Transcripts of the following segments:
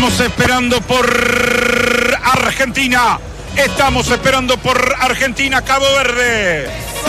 Estamos esperando por Argentina. Estamos esperando por Argentina, Cabo Verde.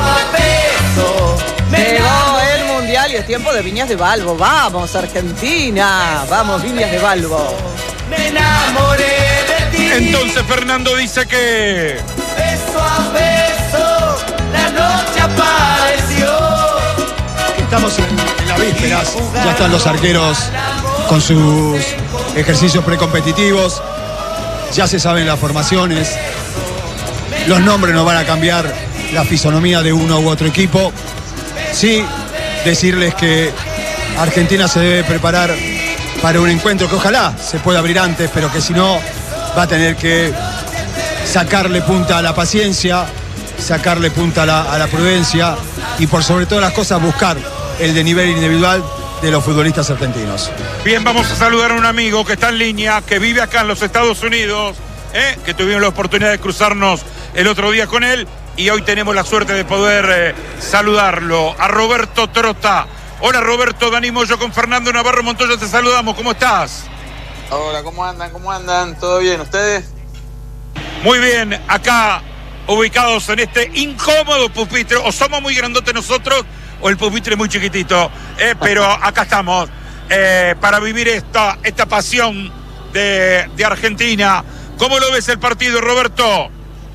Llegó el Mundial y es tiempo de Viñas de Balbo. Vamos, Argentina. Vamos, Viñas de Balbo. Me enamoré de ti. Entonces Fernando dice que... Beso a beso, la noche apareció. Estamos en las vísperas. Ya están los arqueros con sus ejercicios precompetitivos. Ya se saben las formaciones. Los nombres no van a cambiar la fisonomía de uno u otro equipo. Sí, decirles que Argentina se debe preparar para un encuentro que ojalá se pueda abrir antes, pero que si no va a tener que sacarle punta a la paciencia, sacarle punta a la prudencia y por sobre todas las cosas buscar el de nivel individual de los futbolistas argentinos. Bien, vamos a saludar a un amigo que está en línea, que vive acá en los Estados Unidos, que tuvimos la oportunidad de cruzarnos el otro día con él y hoy tenemos la suerte de poder saludarlo, a Roberto Trota. Hola Roberto, Dani Moyo con Fernando Navarro Montoya, te saludamos, ¿cómo estás? Hola, ¿cómo andan? ¿Cómo andan? ¿Todo bien? ¿Ustedes? Muy bien, acá ubicados en este incómodo pupitre, o somos muy grandotes nosotros o el pupitre es muy chiquitito, pero acá estamos para vivir esta pasión de Argentina. ¿Cómo lo ves el partido, Roberto?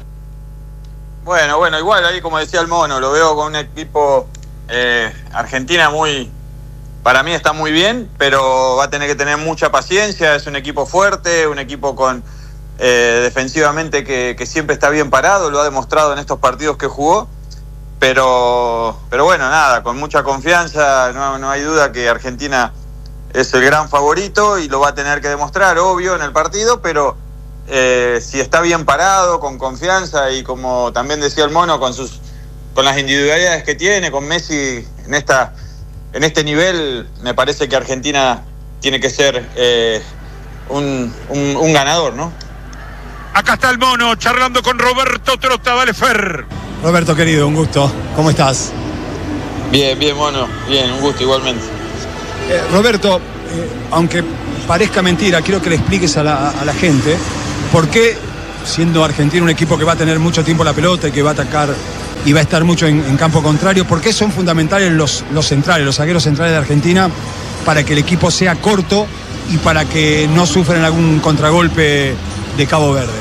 Bueno, igual ahí como decía el Mono, lo veo con un equipo Argentina para mí está muy bien, pero va a tener que tener mucha paciencia. Es un equipo fuerte, un equipo con defensivamente que siempre está bien parado, lo ha demostrado en estos partidos que jugó, pero bueno, nada, con mucha confianza, no hay duda que Argentina es el gran favorito y lo va a tener que demostrar, obvio, en el partido, pero si está bien parado, con confianza y como también decía el Mono, con las individualidades que tiene, con Messi en este nivel, me parece que Argentina tiene que ser un ganador, ¿no? Acá está el Mono charlando con Roberto Trota, dale Fer. Roberto querido, un gusto. ¿Cómo estás? Bien, Mono. Bien, un gusto igualmente. Roberto, aunque parezca mentira, quiero que le expliques a la gente por qué, siendo Argentina un equipo que va a tener mucho tiempo la pelota y que va a atacar y va a estar mucho en campo contrario, por qué son fundamentales los centrales, los zagueros centrales de Argentina para que el equipo sea corto y para que no sufran algún contragolpe de Cabo Verde.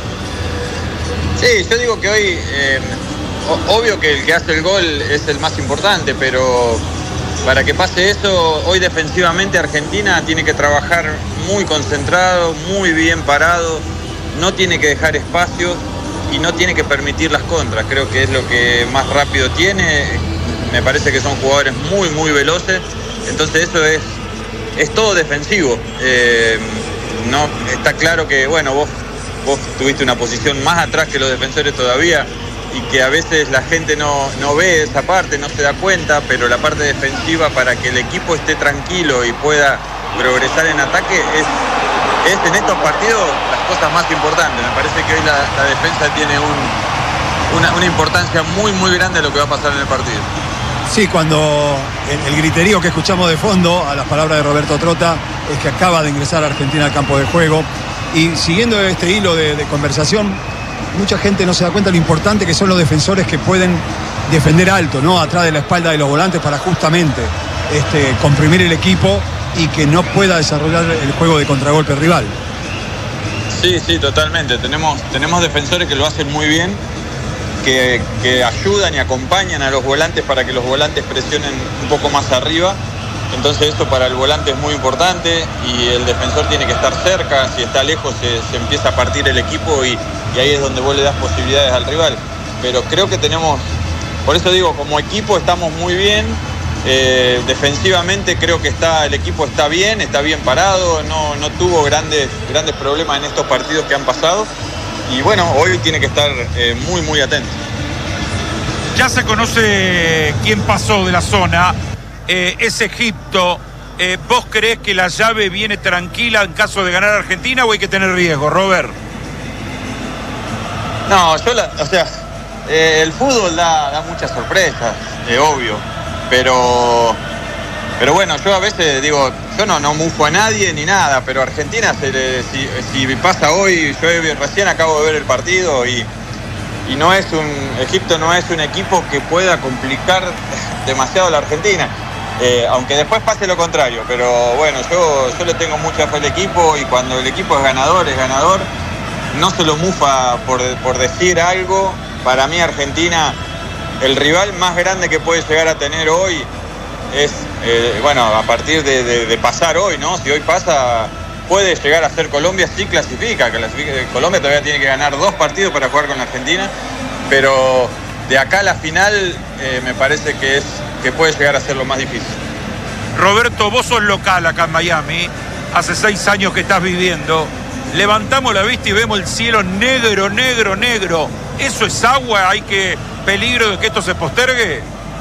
Sí, yo digo que hoy, obvio que el que hace el gol es el más importante, pero para que pase eso, hoy defensivamente Argentina tiene que trabajar muy concentrado, muy bien parado, no tiene que dejar espacios y no tiene que permitir las contras. Creo que es lo que más rápido tiene, me parece que son jugadores muy veloces, entonces eso es todo defensivo. No, está claro que, bueno, vos tuviste una posición más atrás que los defensores todavía y que a veces la gente no ve esa parte, no se da cuenta, pero la parte defensiva para que el equipo esté tranquilo y pueda progresar en ataque es en estos partidos las cosas más importantes. Me parece que hoy la defensa tiene una importancia muy grande en lo que va a pasar en el partido. Sí, cuando el griterío que escuchamos de fondo a las palabras de Roberto Trota es que acaba de ingresar a Argentina al campo de juego. Y siguiendo este hilo de conversación, mucha gente no se da cuenta de lo importante que son los defensores que pueden defender alto, ¿no? Atrás de la espalda de los volantes para justamente comprimir el equipo y que no pueda desarrollar el juego de contragolpe rival. Sí, totalmente. Tenemos defensores que lo hacen muy bien, que ayudan y acompañan a los volantes para que los volantes presionen un poco más arriba. Entonces eso para el volante es muy importante y el defensor tiene que estar cerca. Si está lejos se empieza a partir el equipo y ahí es donde vos le das posibilidades al rival. Pero creo que por eso digo, como equipo estamos muy bien. Defensivamente creo que el equipo está bien parado, no tuvo grandes problemas en estos partidos que han pasado. Y bueno, hoy tiene que estar muy atento. Ya se conoce quién pasó de la zona, es Egipto. ¿Vos creés que la llave viene tranquila en caso de ganar Argentina o hay que tener riesgo, Robert? No, el fútbol da muchas sorpresas, obvio. Pero bueno, yo a veces digo, yo no mufo a nadie ni nada, pero Argentina, si pasa hoy, yo recién acabo de ver el partido y Egipto no es un equipo que pueda complicar demasiado a la Argentina. Aunque después pase lo contrario, pero bueno, yo le tengo mucha fe al equipo y cuando el equipo es ganador, no se lo mufa por decir algo. Para mí Argentina, el rival más grande que puede llegar a tener hoy es, a partir de pasar hoy, ¿no? Si hoy pasa, puede llegar a ser Colombia, sí clasifica. Colombia todavía tiene que ganar 2 partidos para jugar con Argentina, pero de acá a la final me parece que puede llegar a ser lo más difícil. Roberto, vos sos local acá en Miami, hace 6 años que estás viviendo. Levantamos la vista y vemos el cielo negro, negro, negro. ¿Eso es agua? ¿Hay peligro de que esto se postergue?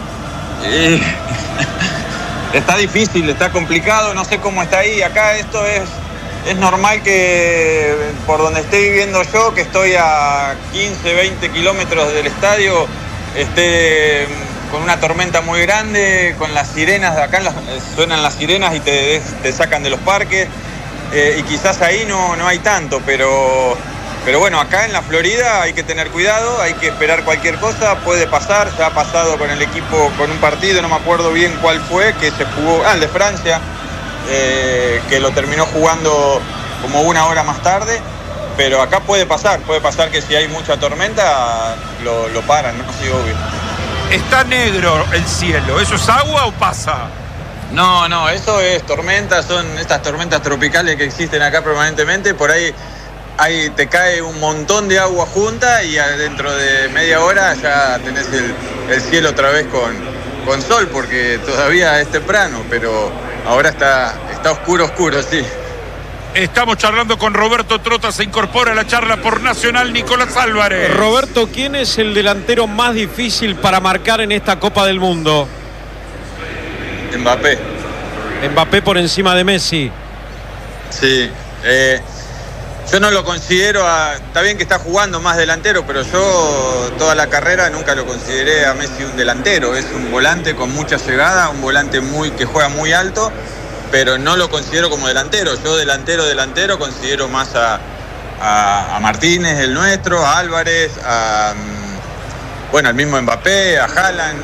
Está difícil, está complicado, no sé cómo está ahí. Acá esto es normal que por donde esté viviendo yo, que estoy a 15, 20 kilómetros del estadio, esté con una tormenta muy grande, con las sirenas de acá, suenan las sirenas y te sacan de los parques, y quizás ahí no hay tanto, pero bueno, acá en la Florida hay que tener cuidado, hay que esperar cualquier cosa, puede pasar, ya ha pasado con el equipo, con un partido, no me acuerdo bien cuál fue, que se jugó, el de Francia, que lo terminó jugando como 1 hora más tarde, pero acá puede pasar que si hay mucha tormenta lo paran, ¿no? Sí, obvio. Está negro el cielo, ¿eso es agua o pasa? No, eso es tormenta, son estas tormentas tropicales que existen acá permanentemente, por ahí te cae un montón de agua junta y dentro de media hora ya tenés el cielo otra vez con sol, porque todavía es temprano, pero ahora está oscuro, sí. Estamos charlando con Roberto Trota, se incorpora a la charla por Nacional Nicolás Álvarez. Roberto, ¿quién es el delantero más difícil para marcar en esta Copa del Mundo? Mbappé. Mbappé por encima de Messi. Sí, yo no lo considero, está bien que está jugando más delantero, pero yo toda la carrera nunca lo consideré a Messi un delantero. Es un volante con mucha llegada, un volante que juega muy alto, pero no lo considero como delantero. Yo delantero considero más a Martínez, el nuestro, a Álvarez, al mismo Mbappé, a Haaland.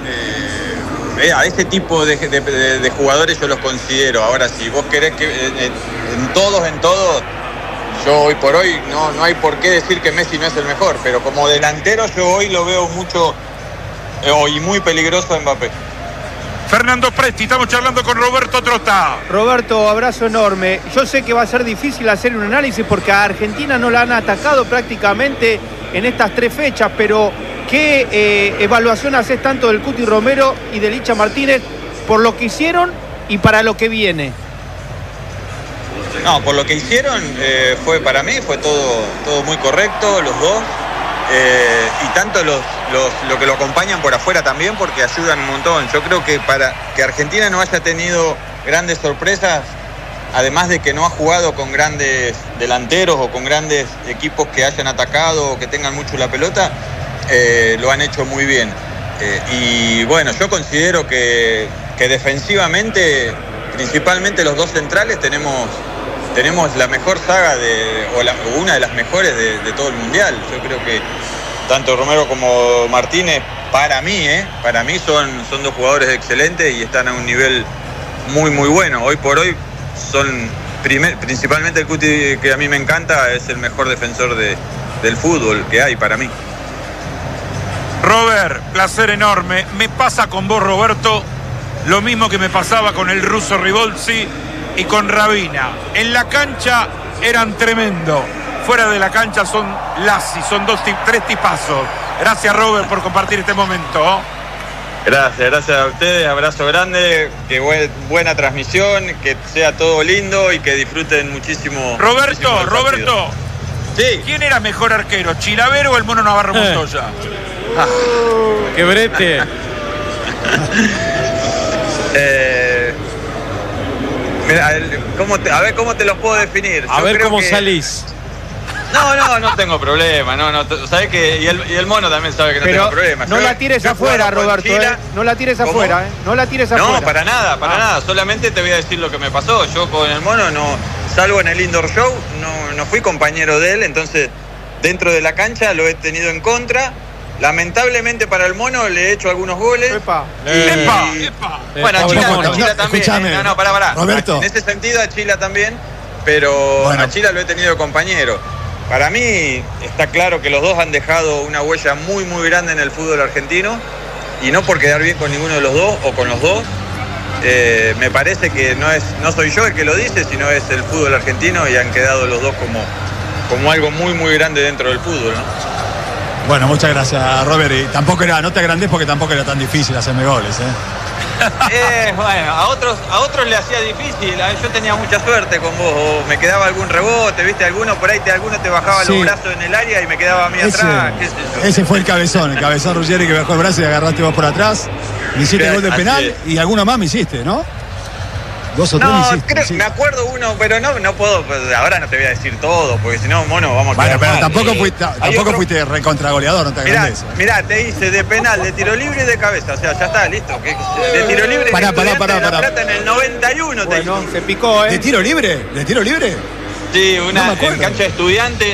A ese tipo de jugadores yo los considero. Ahora, si vos querés que en todos, yo hoy por hoy no hay por qué decir que Messi no es el mejor, pero como delantero yo hoy lo veo mucho y muy peligroso a Mbappé. Fernando Presti, estamos charlando con Roberto Trota. Roberto, abrazo enorme. Yo sé que va a ser difícil hacer un análisis porque a Argentina no la han atacado prácticamente en estas 3 fechas, pero ¿qué evaluación haces tanto del Cuti Romero y del Licha Martínez por lo que hicieron y para lo que viene? No, por lo que hicieron para mí fue todo muy correcto, los dos. Y tanto lo que lo acompañan por afuera también, porque ayudan un montón. Yo creo que para que Argentina no haya tenido grandes sorpresas, además de que no ha jugado con grandes delanteros o con grandes equipos que hayan atacado o que tengan mucho la pelota, lo han hecho muy bien. Y bueno, yo considero que defensivamente, principalmente los 2 centrales, tenemos la mejor saga o una de las mejores de todo el Mundial. Yo creo que tanto Romero como Martínez, para mí son 2 jugadores excelentes y están a un nivel muy, muy bueno. Hoy por hoy son, principalmente el Cuti, que a mí me encanta, es el mejor defensor del fútbol que hay para mí. Robert, placer enorme. Me pasa con vos, Roberto, lo mismo que me pasaba con el ruso Ribolzi y con Rabina. En la cancha eran tremendo. Fuera de la cancha son Lassi, son 3 tipazos. Gracias, Robert, por compartir este momento. Gracias a ustedes, abrazo grande, que buena transmisión, que sea todo lindo y que disfruten muchísimo. Roberto, sí. ¿Quién era mejor arquero, Chilavero o el Mono Navarro Montoya? ¡Qué brete! Mira, a ver cómo te los puedo definir. A ver cómo salís. No tengo problema. ¿Sabes qué? Y el mono también sabe que no tengo problema. No la tires afuera, Roberto. No la tires afuera, No la tires afuera. No, para nada. Solamente te voy a decir lo que me pasó. Yo con el mono, salvo en el indoor show, no fui compañero de él. Entonces, dentro de la cancha lo he tenido en contra. Lamentablemente para el mono le he hecho algunos goles. ¡Epa! Bueno, a Chila también. Escuchame, Pará. Roberto. En ese sentido a Chila también, pero a Chila lo he tenido compañero. Para mí está claro que los dos han dejado una huella muy, muy grande en el fútbol argentino. Y no por quedar bien con ninguno de los dos o con los dos. Me parece que no soy yo el que lo dice, sino es el fútbol argentino y han quedado los dos como algo muy, muy grande dentro del fútbol, ¿no? Bueno, muchas gracias, Robert. Y tampoco no te agrandes porque tampoco era tan difícil hacerme goles, Bueno, a otros le hacía difícil. Yo tenía mucha suerte con vos. O me quedaba algún rebote, viste, alguno por ahí, alguno te bajaba los brazos en el área y me quedaba a mí atrás. ¿Qué sé yo? Ese fue el cabezón Ruggeri que bajó el brazo y agarraste vos por atrás. Me hiciste el gol de penal y alguno más me hiciste, ¿no? 2 o 3 me hiciste. Me acuerdo uno, pero no puedo, pues, ahora no te voy a decir todo, porque si no, mono, vamos a quedar pero mal. tampoco fuiste recontragoleador, no te agrandes. Mirá, te hice de penal, de tiro libre y de cabeza, o sea, ya está, listo. De tiro libre Pará. La Plata en el 91 te hice. Se picó, ¿De tiro libre? Sí, No me en cancha de Estudiantes.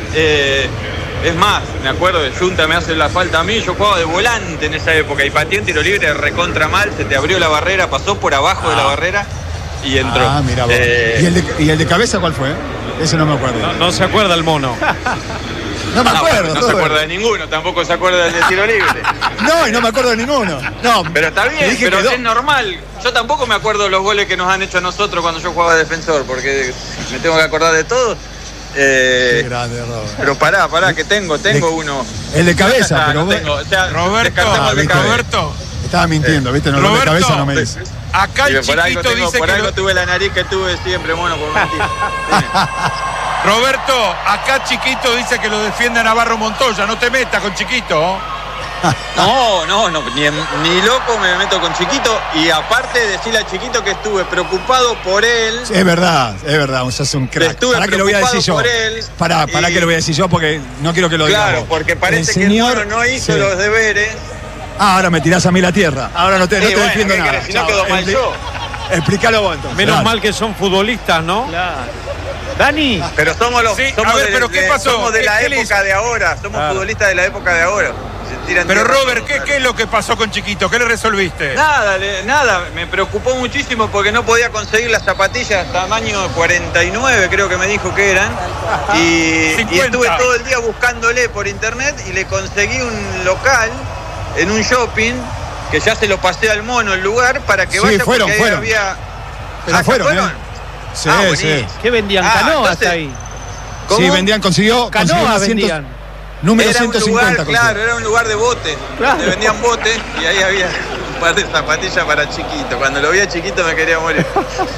Es más, me acuerdo de Junta me hace la falta a mí, yo jugaba de volante en esa época y pateé un tiro libre recontra mal, se te abrió la barrera, pasó por abajo de la barrera y entró. Mira vos. ¿Y el de cabeza cuál fue? Ese no me acuerdo. No se acuerda el mono. No me acuerdo. No se acuerda de ninguno, tampoco se acuerda del de tiro libre. No, y no me acuerdo de ninguno. No, pero está bien, pero es normal. Yo tampoco me acuerdo de los goles que nos han hecho a nosotros cuando yo jugaba de defensor, porque me tengo que acordar de todos. Qué grande, Robert. Pero pará, que tengo uno. El de cabeza, pero no tengo. O sea, Roberto. Estaba mintiendo, ¿viste? No, el de cabeza no me dice. Acá el chiquito dice por que algo tuve la nariz que tuve siempre, mono, por mentir. Roberto, acá Chiquito dice que lo defiende a Navarro Montoya. No te metas con Chiquito. No, ni loco me meto con Chiquito. Y aparte decirle a Chiquito que estuve preocupado por él. Es verdad, sos un crack. Para que lo voy a decir yo. Para que lo voy a decir yo porque no quiero que lo digas. Claro, porque parece que el mono no hizo los deberes. Ahora me tirás a mí la tierra. Ahora no te defiendo nada. Si no quedó mal yo. Explícalo vos entonces. Menos mal que son futbolistas, ¿no? Claro. Dani. Pero somos ¿qué pasó? Somos de la época de ahora. Somos futbolistas de la época de ahora. Pero Robert, ¿qué es lo que pasó con Chiquito? ¿Qué le resolviste? Nada. Me preocupó muchísimo porque no podía conseguir las zapatillas tamaño 49, creo que me dijo que eran. Y estuve todo el día buscándole por internet y le conseguí un local en un shopping que ya se lo pasé al mono el lugar para que vaya fueron. Había... ¿Fueron? Sí. ¿Qué vendían? Canoas ahí. ¿Cómo? Sí, consiguió Canoas vendían. Número era 150. Un lugar, claro, era un lugar de bote. Claro. Donde vendían botes y ahí había un par de zapatillas para Chiquito. Cuando lo vi a Chiquito me quería morir.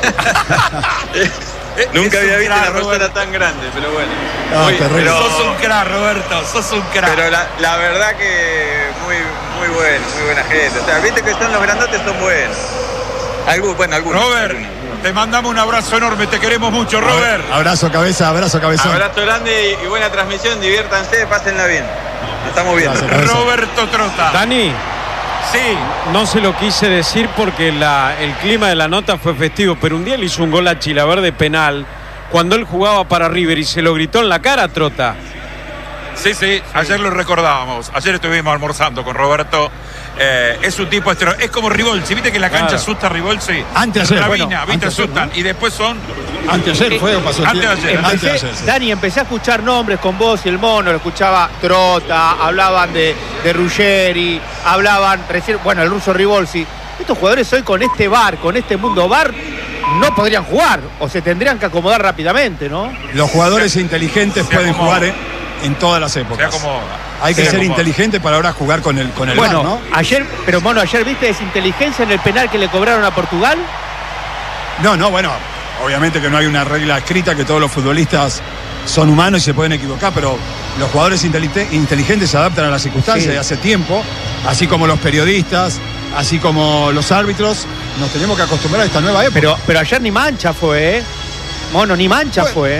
Nunca había visto una persona tan grande, pero bueno. Sos un crack, Roberto, sos un crack. Pero la verdad que muy buena gente. O sea, viste que son los grandotes, son buenos. Algunos. Robert, te mandamos un abrazo enorme, te queremos mucho, Robert. Abrazo cabezón. Abrazo grande y buena transmisión, diviértanse, pásenla bien. Nos estamos viendo. Roberto Trota. Dani. Sí. No se lo quise decir porque el clima de la nota fue festivo, pero un día le hizo un gol a Chilaverde penal cuando él jugaba para River y se lo gritó en la cara, Trota. Sí, ayer lo recordábamos. Ayer estuvimos almorzando con Roberto. Es un tipo es como Rivolsi, viste que la cancha asusta a Rivolsi. Anteayer, asustan. ¿No? Y después son. Anteayer fue o pasó el Anteayer. Dani, empecé a escuchar nombres con vos y el mono, lo escuchaba Trota, hablaban de Ruggeri, hablaban recién, el ruso Rivolsi. Estos jugadores hoy con este mundo bar, no podrían jugar o se tendrían que acomodar rápidamente, ¿no? Los jugadores inteligentes pueden jugar en todas las épocas. Hay que ser inteligente para ahora jugar con el VAR, ¿no? Ayer viste esa inteligencia en el penal que le cobraron a Portugal. No, obviamente que no hay una regla escrita, que todos los futbolistas son humanos y se pueden equivocar, pero los jugadores inteligentes se adaptan a las circunstancias de hace tiempo, así como los periodistas, así como los árbitros, nos tenemos que acostumbrar a esta nueva época. Pero ayer ni mancha fue, Mono, ni mancha fue,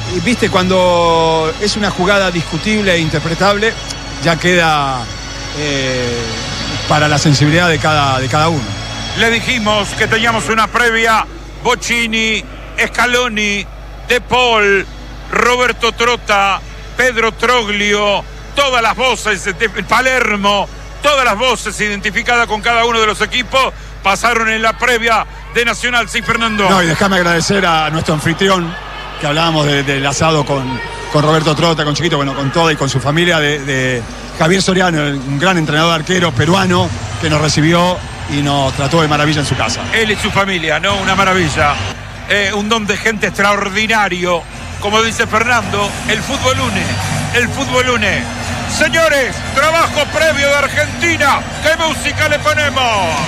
y viste, cuando es una jugada discutible e interpretable, ya queda para la sensibilidad de cada uno. Le dijimos que teníamos una previa: Bocchini, Scaloni, De Paul, Roberto Trota, Pedro Troglio, todas las voces de Palermo, todas las voces identificadas con cada uno de los equipos pasaron en la previa de Nacional. Sí, Fernando. No, y déjame agradecer a nuestro anfitrión, que hablábamos del asado con Roberto Trota, con Chiquito, bueno, con toda y con su familia, de Javier Soriano, un gran entrenador arquero peruano que nos recibió y nos trató de maravilla en su casa. Él y su familia, ¿no? Una maravilla. Un don de gente extraordinario. Como dice Fernando, el fútbol une. El fútbol une. Señores, trabajo previo de Argentina. ¿Qué música le ponemos?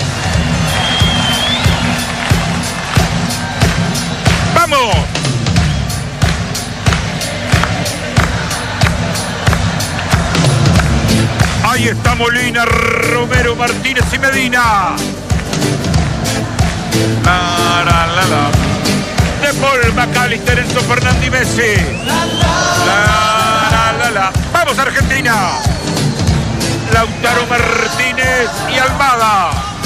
¡Vamos! Ahí está Molina, Romero, Martínez y Medina. De Paul, McAllister, Enzo Fernández y Messi. ¡Vamos, Argentina! Lautaro Martínez y Almada.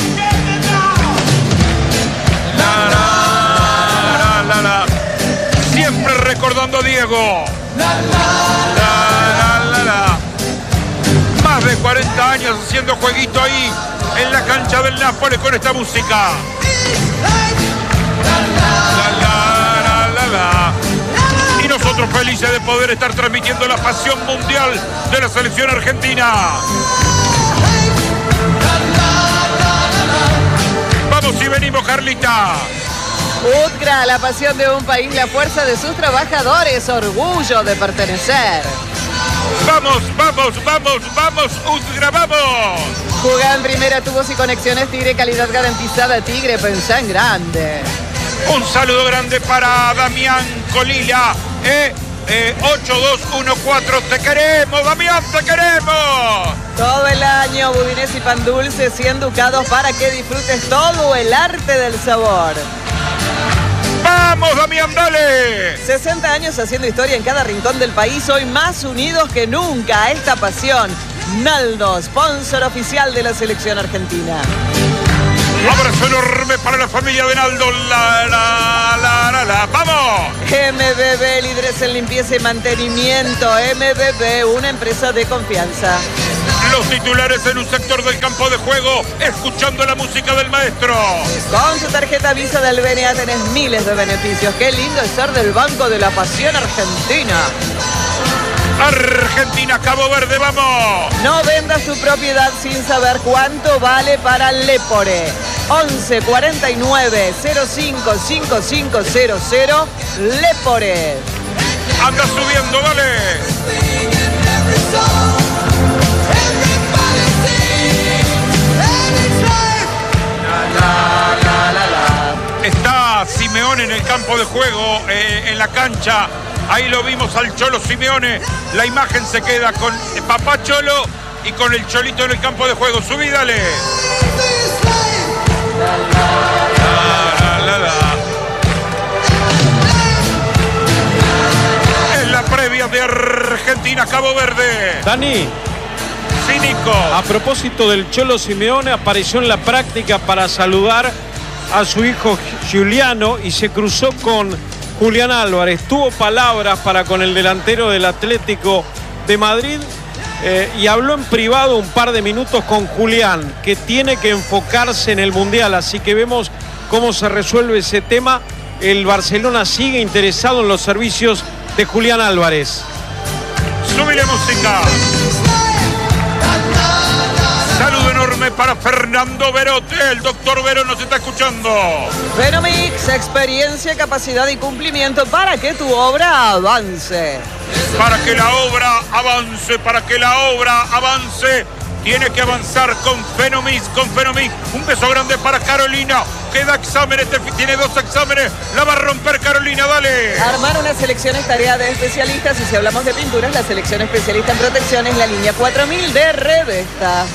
Siempre recordando a Diego. Más de 40 años haciendo jueguito ahí en la cancha del Nápoles con esta música. Y nosotros felices de poder estar transmitiendo la pasión mundial de la selección argentina. Vamos y venimos, Carlita. UTCRA, la pasión de un país, la fuerza de sus trabajadores, orgullo de pertenecer. Vamos, vamos, vamos, vamos, UTCRA, vamos. Jugá en primera, tubos y conexiones Tigre, calidad garantizada. Tigre, pensá en grande. Un saludo grande para Damián Colila, 8214, te queremos, Damián, te queremos. Todo el año, budines y pan dulce, 100 ducados para que disfrutes todo el arte del sabor. ¡Vamos, Damián, dale! 60 años haciendo historia en cada rincón del país, hoy más unidos que nunca a esta pasión. Naldo, sponsor oficial de la selección argentina. Abrazo enorme para la familia de Naldo. ¡Vamos! MBB, líderes en limpieza y mantenimiento. MBB, una empresa de confianza. Los titulares en un sector del campo de juego, escuchando la música del maestro. Con su tarjeta Visa del BNA tenés miles de beneficios. Qué lindo es ser del Banco de la Pasión Argentina. Argentina, Cabo Verde, vamos. No vendas tu propiedad sin saber cuánto vale para Lepore. 11 49 05 5500 Lepore. Anda subiendo, dale. Está Simeone en el campo de juego, en la cancha. Ahí lo vimos al Cholo Simeone. La imagen se queda con papá Cholo y con el Cholito en el campo de juego. Subí, dale. En la previa de Argentina, Cabo Verde. Dani. Sí, Nico. A propósito del Cholo Simeone, apareció en la práctica para saludar a su hijo Giuliano y se cruzó con Julián Álvarez. Tuvo palabras para con el delantero del Atlético de Madrid y habló en privado un par de minutos con Julián, que tiene que enfocarse en el Mundial. Así que vemos cómo se resuelve ese tema. El Barcelona sigue interesado en los servicios de Julián Álvarez. Súbile música. Saludo enorme para Fernando Verote. El doctor Vero nos está escuchando. Fenomix, experiencia, capacidad y cumplimiento para que tu obra avance. Para que la obra avance, para que la obra avance, tiene que avanzar con Fenomix, con Fenomix. Un beso grande para Carolina, que da exámenes, tiene 2 exámenes, la va a romper Carolina, dale. Armar una selección es tarea de especialistas y si hablamos de pinturas, la selección especialista en protección es la línea 4000 de Revesta.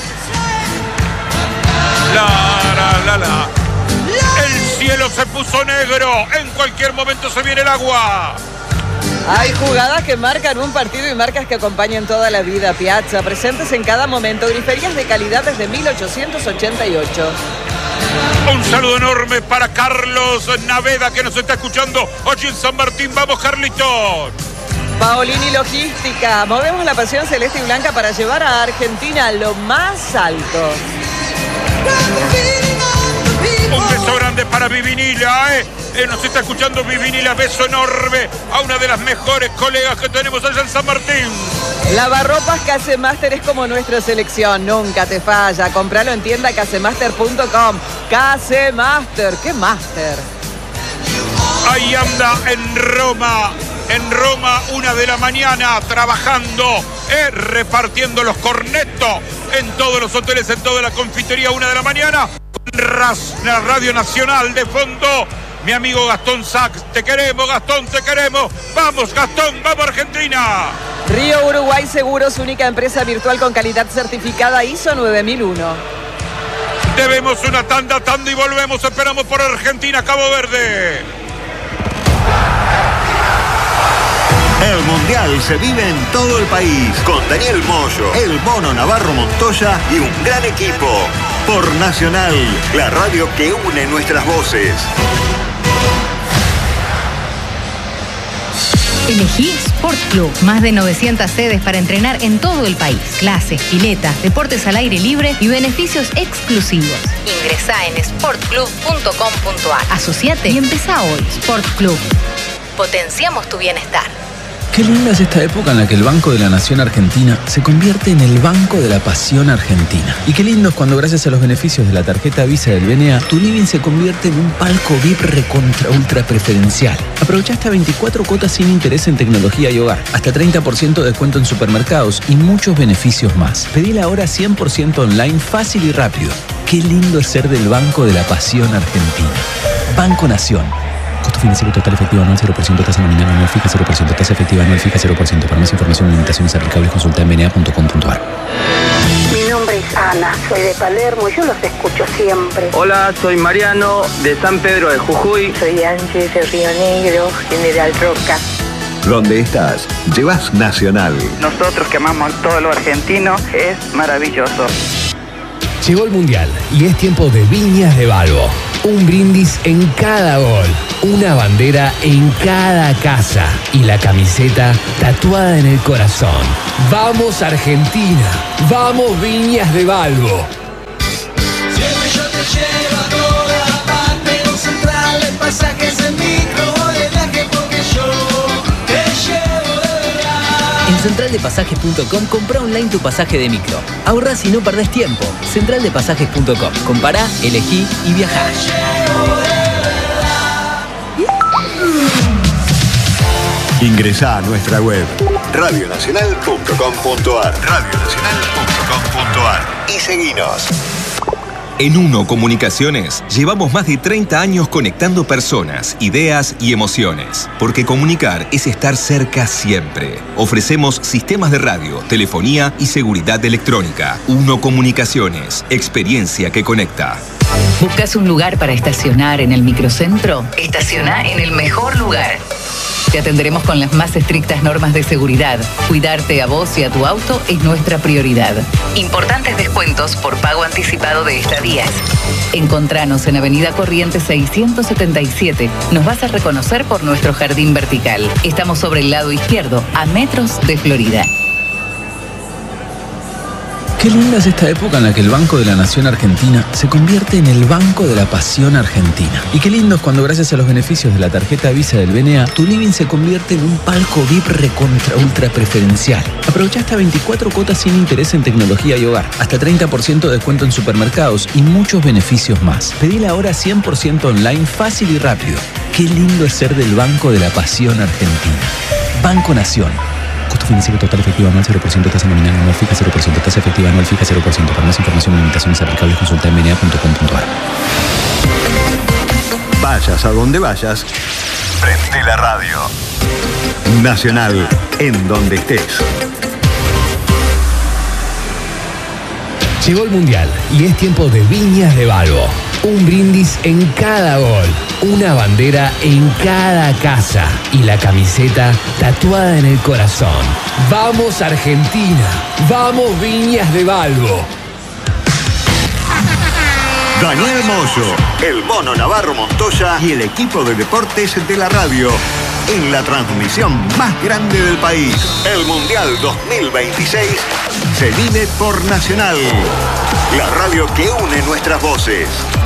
El cielo se puso negro, en cualquier momento se viene el agua. Hay jugadas que marcan un partido y marcas que acompañan toda la vida. Piazza, presentes en cada momento. Griferías de calidad desde 1888. Un saludo enorme para Carlos Naveda, que nos está escuchando hoy en San Martín. ¡Vamos, Carlitos! Paolini Logística. Movemos la pasión celeste y blanca para llevar a Argentina a lo más alto. Un beso grande para Vivinila, nos está escuchando Vivinila, beso enorme a una de las mejores colegas que tenemos allá en San Martín. Lavarropas Casemaster es como nuestra selección, nunca te falla. Compralo en tienda casemaster.com. Casemaster, ¿qué máster? Ahí anda en Roma, 1 de la mañana, trabajando, repartiendo los cornetos en todos los hoteles, en toda la confitería, 1 de la mañana. La Radio Nacional de fondo, mi amigo Gastón Sachs. Te queremos, Gastón, te queremos. Vamos, Gastón, vamos, Argentina. Río Uruguay Seguros, única empresa virtual con calidad certificada ISO 9001. Debemos una tanda y volvemos. Esperamos por Argentina, Cabo Verde. El Mundial se vive en todo el país con Daniel Moyo, el Mono Navarro Montoya y un gran equipo. Por Nacional, la radio que une nuestras voces. Elegí Sport Club. Más de 900 sedes para entrenar en todo el país. Clases, piletas, deportes al aire libre y beneficios exclusivos. Ingresá en sportclub.com.ar. Asociate y empezá hoy. Sport Club. Potenciamos tu bienestar. Qué linda es esta época en la que el Banco de la Nación Argentina se convierte en el Banco de la Pasión Argentina. Y qué lindo es cuando, gracias a los beneficios de la tarjeta Visa del BNA, tu living se convierte en un palco VIP recontra ultra preferencial. Aprovecha hasta 24 cuotas sin interés en tecnología y hogar, hasta 30% de descuento en supermercados y muchos beneficios más. Pedila ahora 100% online, fácil y rápido. Qué lindo es ser del Banco de la Pasión Argentina. Banco Nación. Costo financiero total efectivo anual 0%, tasa nominal anual fija 0%, tasa efectiva anual fija 0%. Para más información y limitaciones aplicables consulta en bna.com.ar. Mi nombre es Ana, soy de Palermo y yo los escucho siempre. Hola, soy Mariano de San Pedro de Jujuy. Soy Angie de Río Negro, General Roca. Donde estás, llevas Nacional. Nosotros que amamos todo lo argentino, es maravilloso. Llegó el Mundial y es tiempo de Viñas de Balbo. Un brindis en cada gol, una bandera en cada casa y la camiseta tatuada en el corazón. ¡Vamos Argentina! ¡Vamos Viñas de Balbo! Siempre yo te llevo a toda parte, no central, en pasajes en micro de viaje porque yo te llevo de verdad. En centraldepasajes.com compra online tu pasaje de micro. Ahorrás y no perdés tiempo. Centraldepasajes.com. Compará, elegí y viajá. Ingresá a nuestra web radionacional.com.ar y seguinos. En Uno Comunicaciones llevamos más de 30 años conectando personas, ideas y emociones. Porque comunicar es estar cerca siempre. Ofrecemos sistemas de radio, telefonía y seguridad electrónica. Uno Comunicaciones, experiencia que conecta. ¿Buscas un lugar para estacionar en el microcentro? Estaciona en el mejor lugar. Te atenderemos con las más estrictas normas de seguridad. Cuidarte a vos y a tu auto es nuestra prioridad. Importantes descuentos por pago anticipado de estadías. Encontranos en Avenida Corrientes 677. Nos vas a reconocer por nuestro jardín vertical. Estamos sobre el lado izquierdo, a metros de Florida. Qué linda es esta época en la que el Banco de la Nación Argentina se convierte en el Banco de la Pasión Argentina. Y qué lindo es cuando, gracias a los beneficios de la tarjeta Visa del BNA, tu living se convierte en un palco VIP recontra ultra preferencial. Aprovecha hasta 24 cuotas sin interés en tecnología y hogar, hasta 30% de descuento en supermercados y muchos beneficios más. Pedila ahora 100% online, fácil y rápido. Qué lindo es ser del Banco de la Pasión Argentina. Banco Nación. Costo financiero total efectivo anual 0%, tasa nominal anual fija 0%, tasa efectiva anual fija 0%. Para más información y limitaciones aplicables consulta en bna.com.ar. Vayas a donde vayas, prende la radio. Nacional, en donde estés. Llegó el Mundial y es tiempo de Viñas de Balbo. Un brindis en cada gol, una bandera en cada casa y la camiseta tatuada en el corazón. ¡Vamos Argentina! ¡Vamos Viñas de Balbo! Daniel Moyo, el Mono Navarro Montoya y el equipo de deportes de la radio en la transmisión más grande del país. El Mundial 2026 se vive por Nacional, la radio que une nuestras voces.